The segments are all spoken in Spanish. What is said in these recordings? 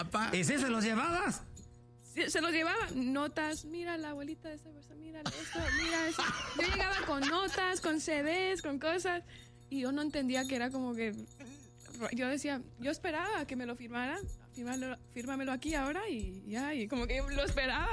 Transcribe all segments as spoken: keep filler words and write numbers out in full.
Papá. ¿Y si se los llevabas? Sí, se los llevaba, notas, mira la abuelita de esta persona, mira esto, mira eso. Yo llegaba con notas, con C Ds, con cosas, y yo no entendía que era como que... Yo decía, yo esperaba que me lo firmara, fírmalo, fírmamelo aquí ahora, y ya, y como que lo esperaba.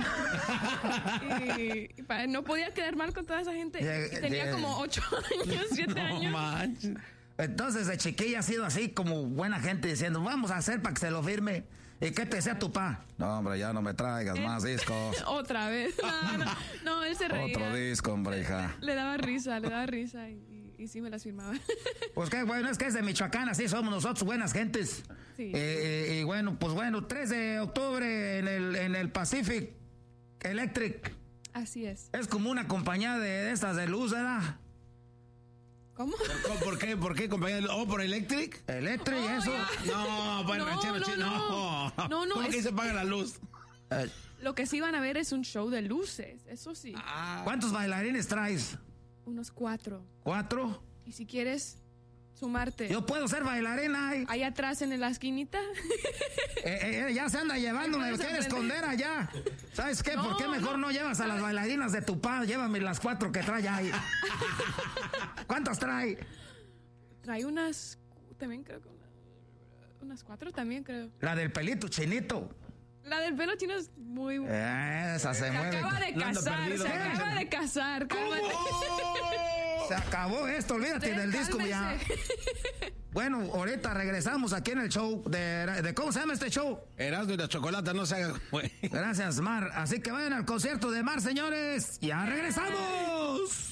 y, y para, no podía quedar mal con toda esa gente. Yeah, Tenía yeah. como ocho años, siete No años. manches. Entonces de chiquilla ha sido así como buena gente diciendo, vamos a hacer para que se lo firme. ¿Y qué te decía tu pa? No, hombre, ya no me traigas Él- más discos. Otra vez. No, no, no, él se reía. Otro disco, hombre, hija. Le daba risa, le daba risa, y, y, y sí me las firmaba. Pues qué bueno, es que es de Michoacán, así somos nosotros, buenas gentes. Sí. Eh, eh, y bueno, pues bueno, tres de octubre en el, en el Pacific Electric. Así es. Es como una compañía de, de estas de luz, ¿verdad? ¿Cómo? ¿Por, por qué? ¿Por qué, compañero? ¿Oh, por Electric? Electric, Oh, eso. ya. No, para el No, ranchero no, chino. no. No, no, ¿Cómo es- que se paga la luz? Eh, Lo que sí van a ver es un show de luces, eso sí. Ah, ¿Cuántos bailarines traes? Unos cuatro. ¿Cuatro? Y si quieres sumarte, Yo puedo ser bailarina. ¿eh? ahí atrás en la esquinita. Eh, eh, ya se anda llevando, me Ahí lo puedes quiere aprender. esconder allá. ¿Sabes qué? No, ¿Por qué mejor no, no. llevas a las bailarinas de tu pa? Llévame las cuatro que trae ahí. ¿Cuántas trae? Trae unas, también creo que una- unas cuatro también creo. La del pelito chinito. La del pelo chino es muy... Esa se Se mueve. acaba de La ando casar, perdido. se acaba de casar. cálmate. Se acabó esto, olvídate Ustedes del disco ya. cálmense. Bueno, ahorita regresamos aquí en el show de, de ¿cómo se llama este show? Erasmo y la chocolata, no se haga, güey. Gracias, Mar. Así que vayan al concierto de Mar, señores. Ya regresamos.